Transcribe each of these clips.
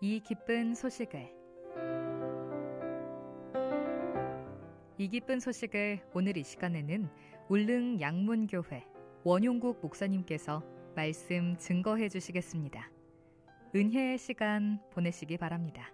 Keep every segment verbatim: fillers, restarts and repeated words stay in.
이 기쁜 소식을 이 기쁜 소식을 오늘 이 시간에는 울릉 양문교회 원용국 목사님께서 말씀 증거해 주시겠습니다. 은혜의 시간 보내시기 바랍니다.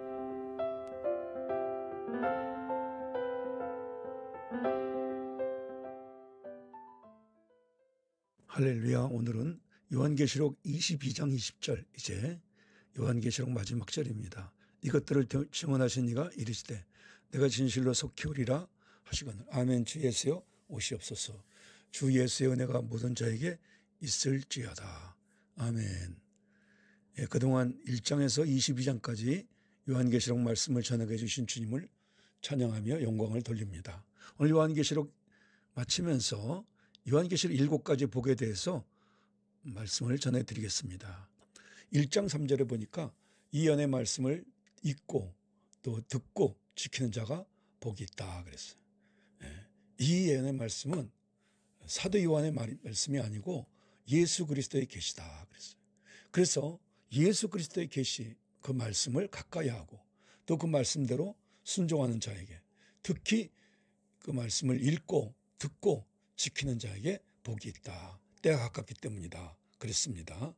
할렐루야. 오늘은 요한계시록 이십이 장 이십 절, 이제 요한계시록 마지막 절입니다. 이것들을 증언하신 이가 이르시되 내가 진실로 속히 오리라 하시거늘 아멘. 주 예수여 오시옵소서. 주 예수의 은혜가 모든 자에게 있을지어다. 아멘. 예, 그동안 일 장에서 이십이 장까지 요한계시록 말씀을 전하게 해주신 주님을 찬양하며 영광을 돌립니다. 오늘 요한계시록 마치면서 요한계시록 일곱 가지 복에 대해서 말씀을 전해드리겠습니다. 일 장 삼 절에 보니까 이 연의 말씀을 읽고 또 듣고 지키는 자가 복이 있다 그랬어요. 예. 이 연의 말씀은 사도 요한의 말씀이 아니고 예수 그리스도의 계시다 그랬어요. 그래서 예수 그리스도의 계시 그 말씀을 가까이 하고 또 그 말씀대로 순종하는 자에게, 특히 그 말씀을 읽고 듣고 지키는 자에게 복이 있다. 때가 가깝기 때문이다 그랬습니다.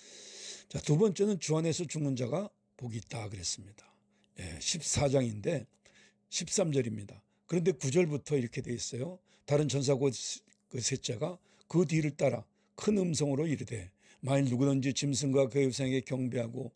자, 두 번째는 주 안에서 죽는 자가 복이 있다 그랬습니다. 예, 십사 장인데 십삼 절입니다. 그런데 구 절부터 이렇게 돼 있어요. 다른 천사 곧 그 셋째가 그 뒤를 따라 큰 음성으로 이르되 만일 누구든지 짐승과 그의 우상에게 경배하고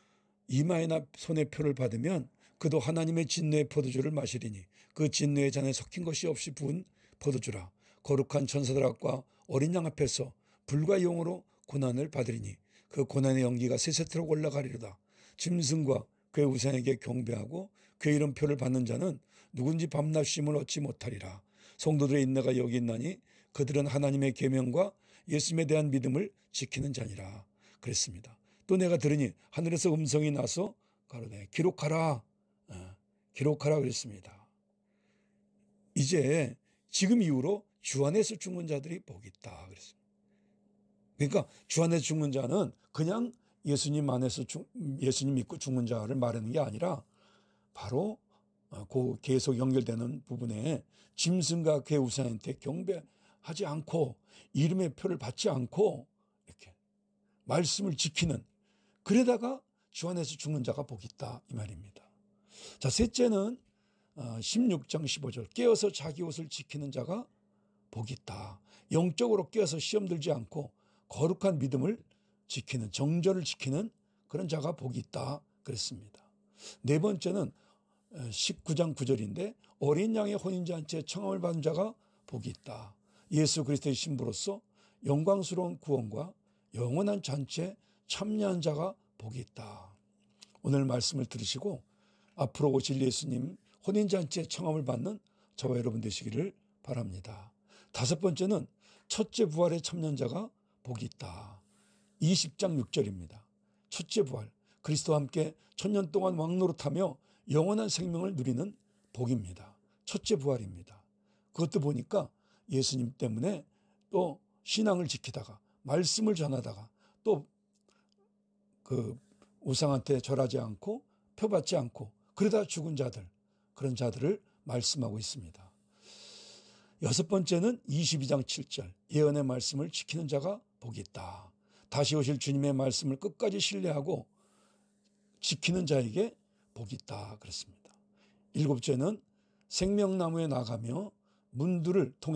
이마에나 손에 표를 받으면 그도 하나님의 진노의 포도주를 마시리니 그 진노의 잔에 섞인 것이 없이 부은 포도주라. 거룩한 천사들 앞과 어린 양 앞에서 불과 영으로 고난을 받으리니 그 고난의 연기가 세세토록 올라가리로다. 짐승과 그의 우상에게 경배하고 그의 이름표를 받는 자는 누군지 밤낮 쉼을 얻지 못하리라. 성도들의 인내가 여기 있나니 그들은 하나님의 계명과 예수님에 대한 믿음을 지키는 자니라 그랬습니다. 또 내가 들으니 하늘에서 음성이 나서 가로되 기록하라, 어, 기록하라 그랬습니다. 이제 지금 이후로 주 안에서 죽는 자들이 복이 있다 그랬습니다. 그러니까 주 안에서 죽는 자는 그냥 예수님 안에서 죽, 예수님 믿고 죽는 자를 말하는 게 아니라 바로 그 계속 연결되는 부분에 짐승과 그의 우상한테 경배하지 않고 이름의 표를 받지 않고 이렇게 말씀을 지키는, 그러다가 주 안에서 죽는 자가 복이 있다 이 말입니다. 자, 셋째는 십육 장 십오 절 깨어서 자기 옷을 지키는 자가 복이 있다. 영적으로 깨어서 시험 들지 않고 거룩한 믿음을 지키는, 정절을 지키는 그런 자가 복이 있다 그랬습니다. 네 번째는 십구 장 구 절인데 어린 양의 혼인잔치에 청함을 받은 자가 복이 있다. 예수 그리스도의 신부로서 영광스러운 구원과 영원한 잔치에 참여한 자가 복이 있다. 오늘 말씀을 들으시고 앞으로 오실 예수님 혼인잔치에 청함을 받는 저와 여러분 되시기를 바랍니다. 다섯 번째는 첫째 부활에 참여한 자가 복이 있다. 이십 장 육 절입니다. 첫째 부활, 그리스도와 함께 천년 동안 왕노릇하며 영원한 생명을 누리는 복입니다. 첫째 부활입니다. 그것도 보니까 예수님 때문에 또 신앙을 지키다가 말씀을 전하다가 또 그 우상한테 절하지 않고 표받지 않고 그러다 죽은 자들, 그런 자들을 말씀하고 있습니다. 여섯 번째는 이십이 장 칠 절 예언의 말씀을 지키는 자가 복이 있다. 다시 오실 주님의 말씀을 끝까지 신뢰하고 지키는 자에게 복이 있다 그랬습니다. 일곱째는 생명나무에 나가며 문들을 통해